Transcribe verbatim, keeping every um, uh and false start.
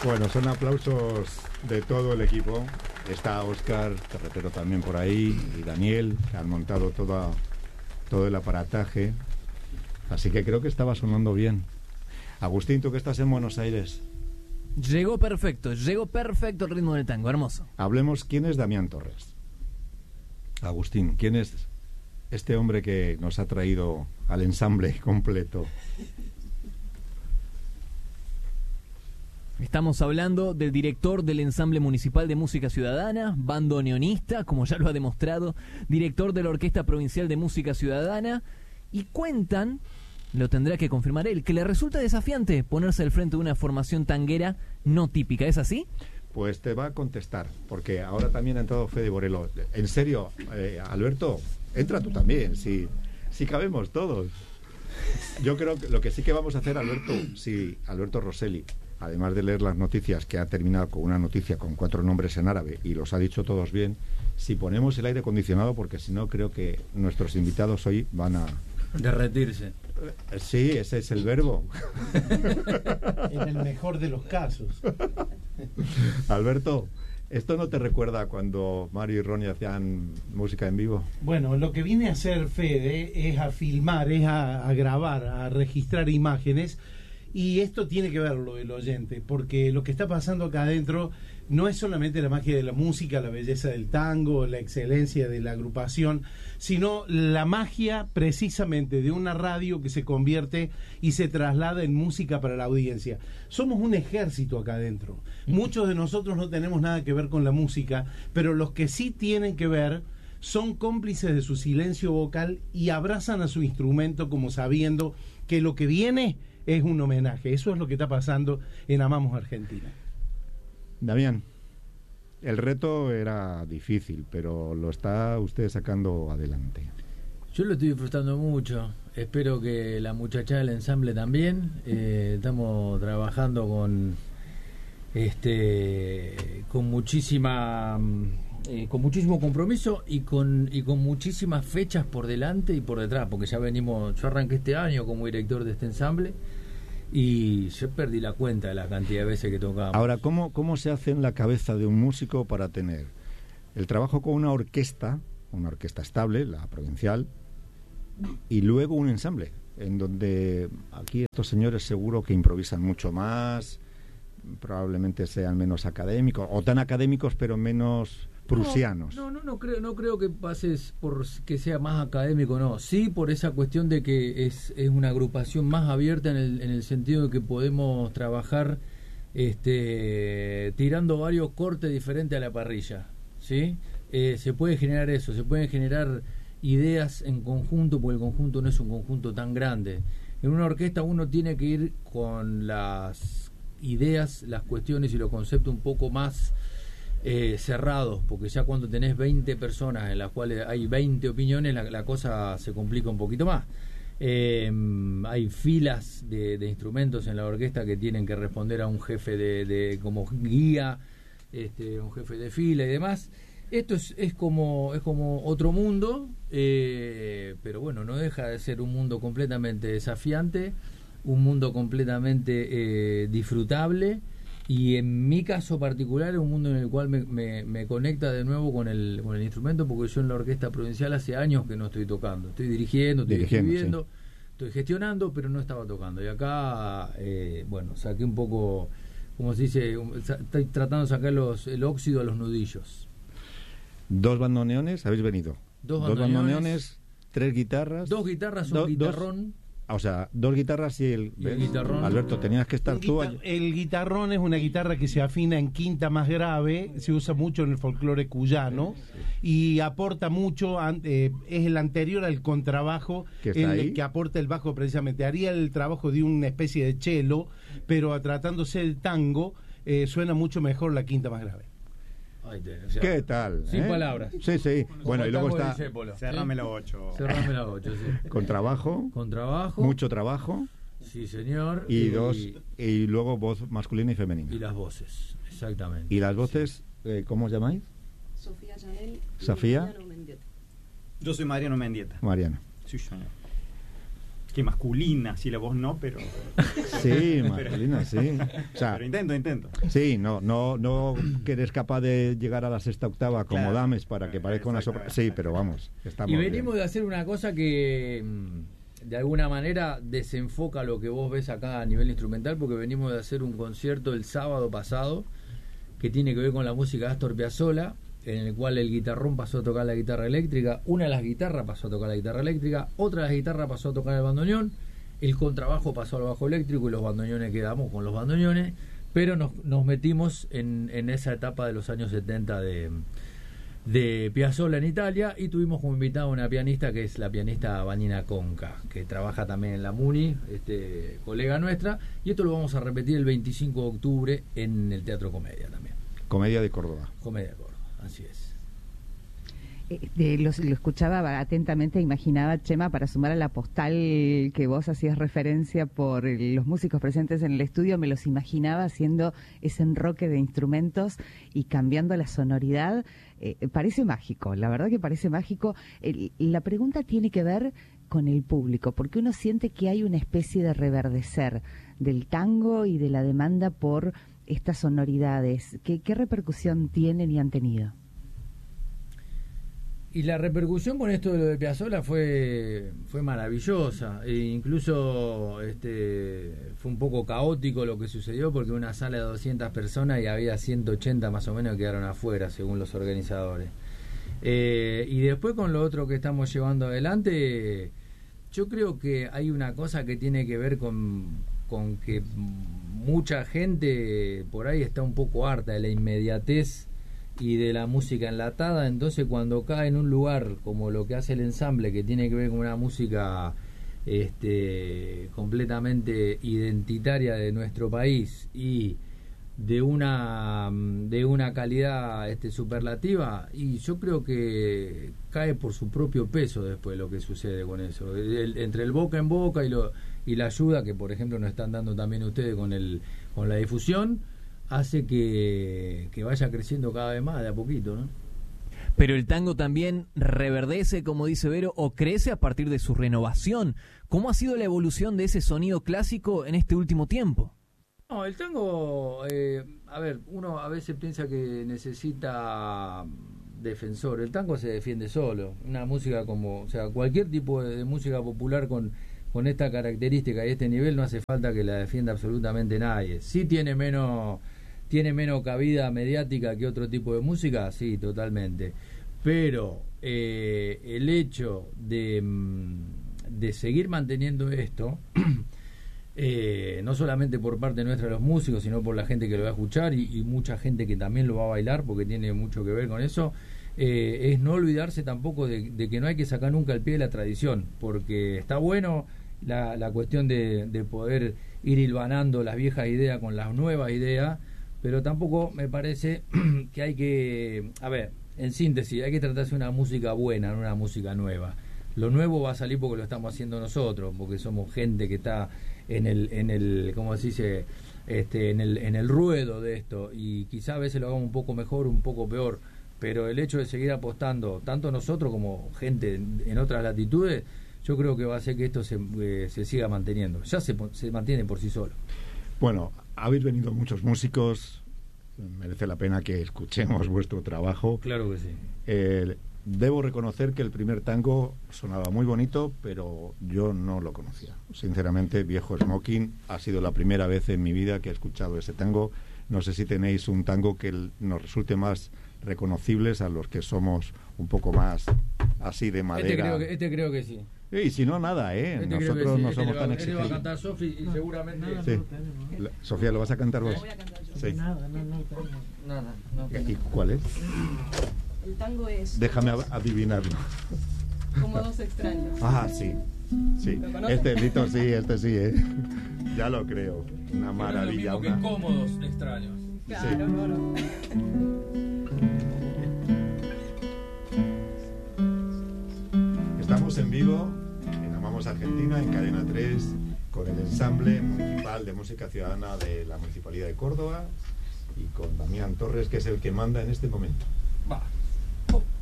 Bueno, son aplausos de todo el equipo. Está Óscar Carretero también por ahí y Daniel, que han montado toda, todo el aparataje. Así que creo que estaba sonando bien. Agustín, tú que estás en Buenos Aires. Llegó perfecto, llegó perfecto el ritmo del tango, hermoso. Hablemos, ¿quién es Damián Torres? Agustín, ¿quién es este hombre que nos ha traído al ensamble completo? Estamos hablando del director del Ensamble Municipal de Música Ciudadana, bandoneonista, como ya lo ha demostrado, director de la Orquesta Provincial de Música Ciudadana, y cuentan, lo tendrá que confirmar él, que le resulta desafiante ponerse al frente de una formación tanguera no típica, ¿es así? Pues te va a contestar, porque ahora también ha entrado Fede Borelo. En serio, eh, Alberto, entra tú también, si, si cabemos todos. Yo creo que lo que sí que vamos a hacer, Alberto, sí, Alberto Rosselli, además de leer las noticias, que ha terminado con una noticia con cuatro nombres en árabe y los ha dicho todos bien, si ponemos el aire acondicionado, porque si no creo que nuestros invitados hoy van a... derretirse. Sí, ese es el verbo. En el mejor de los casos. Alberto, ¿esto no te recuerda cuando Mario y Ronnie hacían música en vivo? Bueno, lo que viene a hacer Fede es a filmar, es a, a grabar, a registrar imágenes. Y esto tiene que verlo el oyente, porque lo que está pasando acá adentro no es solamente la magia de la música, la belleza del tango, la excelencia de la agrupación, sino la magia precisamente de una radio que se convierte y se traslada en música para la audiencia. Somos un ejército acá adentro. Muchos de nosotros no tenemos nada que ver con la música, pero los que sí tienen que ver son cómplices de su silencio vocal y abrazan a su instrumento como sabiendo que lo que viene es un homenaje. Eso es lo que está pasando en Amamos Argentina. Damián, el reto era difícil, pero lo está usted sacando adelante. Yo lo estoy disfrutando mucho. Espero que la muchacha del ensamble también. Eh, estamos trabajando con este con muchísima eh, con muchísimo compromiso y con y con muchísimas fechas por delante y por detrás, porque ya venimos, yo arranqué este año como director de este ensamble y yo perdí la cuenta de la cantidad de veces que tocamos. Ahora, ¿cómo, cómo se hace en la cabeza de un músico para tener el trabajo con una orquesta, una orquesta estable, la provincial, y luego un ensamble, en donde aquí estos señores seguro que improvisan mucho más, probablemente sean menos académicos, o tan académicos pero menos prusianos? No, no, no, no creo, no creo que pases por que sea más académico, no. Sí, por esa cuestión de que es, es una agrupación más abierta en el, en el sentido de que podemos trabajar este, tirando varios cortes diferentes a la parrilla, ¿sí? Eh, se puede generar eso, se pueden generar ideas en conjunto, porque el conjunto no es un conjunto tan grande. En una orquesta uno tiene que ir con las ideas, las cuestiones y los conceptos un poco más Eh, cerrados, porque ya cuando tenés veinte personas en las cuales hay veinte opiniones, la, la cosa se complica un poquito más. Eh, hay filas de, de instrumentos en la orquesta que tienen que responder a un jefe de, de como guía, este, un jefe de fila y demás. Esto es, es como es como otro mundo, eh, pero bueno, no deja de ser un mundo completamente desafiante, un mundo completamente eh, disfrutable. Y en mi caso particular es un mundo en el cual me, me, me conecta de nuevo con el, con el instrumento, porque yo en la orquesta provincial hace años que no estoy tocando, estoy dirigiendo, estoy Dirigiendo, escribiendo, sí. Estoy gestionando, pero no estaba tocando. Y acá, eh, bueno, saqué un poco, como se dice, un, estoy tratando de sacar los, el óxido a los nudillos. Dos bandoneones, habéis venido. Dos Dos bandoneones, bandoneones, tres guitarras. Dos guitarras, un do, guitarrón. Dos, o sea, dos guitarras y el, y el guitarrón. Alberto, tenías que estar el tú. Guitar- el guitarrón es una guitarra que se afina en quinta más grave, se usa mucho en el folclore cuyano y aporta mucho, eh, es el anterior al contrabajo, ¿Que está el ahí? que aporta el bajo precisamente. Haría el trabajo de una especie de cello, pero tratándose del tango, eh, suena mucho mejor la quinta más grave. Ay, te, o sea, ¿Qué tal? Sin eh? palabras. Sí, sí. Bueno, y luego está Cerrame la ocho. Cerrame la ocho, sí. con trabajo, Con trabajo. mucho trabajo, Sí, señor. y dos, y luego voz masculina y femenina. Y las voces, exactamente. Y las voces, eh, ¿cómo os llamáis? Sofía Chanel y Sofía. Mariano Mendieta. Yo soy Mariano Mendieta. Mariana. Sí, señor. que masculina, si la voz no, pero... Sí, masculina, sí. O sea, pero intento, intento. Sí, no, no, no que eres capaz de llegar a la sexta octava como Claro. Dames para que parezca una sopra... Sí, pero vamos, estamos Y venimos bien. de hacer una cosa que mm, de alguna manera desenfoca lo que vos ves acá a nivel instrumental, porque venimos de hacer un concierto el sábado pasado que tiene que ver con la música de Astor Piazzolla, en el cual el guitarrón pasó a tocar la guitarra eléctrica, una de las guitarras pasó a tocar la guitarra eléctrica, otra de las guitarras pasó a tocar el bandoneón, el contrabajo pasó al bajo eléctrico y los bandoneones quedamos con los bandoneones, pero nos, nos metimos en, en esa etapa de los años setenta de, de Piazzolla en Italia, y tuvimos como invitada una pianista que es la pianista Vanina Conca, que trabaja también en la MUNI, este, colega nuestra, y esto lo vamos a repetir el veinticinco de octubre en el Teatro Comedia también. Comedia de Córdoba. Comedia de Córdoba. Así es. Eh, de- lo, lo escuchaba atentamente, imaginaba, Chema, para sumar a la postal que vos hacías referencia por eh, los músicos presentes en el estudio, me los imaginaba haciendo ese enroque de instrumentos y cambiando la sonoridad. Eh, parece mágico, la verdad que parece mágico. El- la pregunta tiene que ver con el público, porque uno siente que hay una especie de reverdecer del tango y de la demanda por estas sonoridades. ¿Qué, qué repercusión tienen y han tenido? Y la repercusión con esto de lo de Piazzolla fue fue maravillosa, e incluso este fue un poco caótico lo que sucedió, porque una sala de doscientas personas y había ciento ochenta más o menos que quedaron afuera, según los organizadores. Eh, y después con lo otro que estamos llevando adelante, yo creo que hay una cosa que tiene que ver con, con que mucha gente por ahí está un poco harta de la inmediatez y de la música enlatada, entonces cuando cae en un lugar como lo que hace el ensamble, que tiene que ver con una música este, completamente identitaria de nuestro país y de una de una calidad este, superlativa, y yo creo que cae por su propio peso después lo que sucede con eso, el, entre el boca en boca y lo y la ayuda que por ejemplo nos están dando también ustedes con el con la difusión, hace que, que vaya creciendo cada vez más de a poquito, ¿no? Pero el tango también reverdece, como dice Vero, o crece a partir de su renovación. ¿Cómo ha sido la evolución de ese sonido clásico en este último tiempo? No, el tango, eh, a ver, uno a veces piensa que necesita defensor. El tango se defiende solo. Una música como, o sea, cualquier tipo de, de música popular con, con esta característica y este nivel no hace falta que la defienda absolutamente nadie. Sí tiene menos, tiene menos cabida mediática que otro tipo de música, sí, totalmente. Pero eh, el hecho de, de seguir manteniendo esto... Eh, no solamente por parte nuestra de los músicos, sino por la gente que lo va a escuchar y, y mucha gente que también lo va a bailar, porque tiene mucho que ver con eso, eh, es no olvidarse tampoco de, de que no hay que sacar nunca el pie de la tradición, porque está bueno la, la cuestión de, de poder ir hilvanando las viejas ideas con las nuevas ideas, pero tampoco me parece que hay que, a ver, en síntesis, hay que tratarse de una música buena, no una música nueva. Lo nuevo va a salir porque lo estamos haciendo nosotros, porque somos gente que está en el, en el, ¿cómo se dice? Este, en el, en el ruedo de esto, y quizá a veces lo hagamos un poco mejor, un poco peor, pero el hecho de seguir apostando, tanto nosotros como gente en, en otras latitudes, yo creo que va a hacer que esto se, eh, se siga manteniendo. Ya se, se mantiene por sí solo. Bueno, habéis venido muchos músicos, merece la pena que escuchemos vuestro trabajo. Claro que sí. Eh, debo reconocer que el primer tango sonaba muy bonito, pero yo no lo conocía. Sinceramente, Viejo Smoking ha sido la primera vez en mi vida que he escuchado ese tango. No sé si tenéis un tango que nos resulte más reconocibles a los que somos un poco más así de madera. Este creo que, este creo que sí. Y si no, nada, ¿eh? Este Nosotros sí. no Este somos va, tan este va a exigentes. cantar Sofi y seguramente... Sí. La- Sofía, ¿lo vas a cantar vos? Sí. Nada, no, no, tengo. No, no, no. ¿Y cuál es? El tango es Déjame ad- adivinarlo. como dos extraños. Ah, sí. Sí. ¿Lo conoces? Este Lito sí, este sí, ¿eh? Ya lo creo. Una maravilla. No es lo Una... mismo que cómodos extraños. Claro, Sí. no, no. Estamos en vivo en Amamos Argentina, en Cadena tres, con el ensamble municipal de música ciudadana de la Municipalidad de Córdoba y con Damián Torres, que es el que manda en este momento.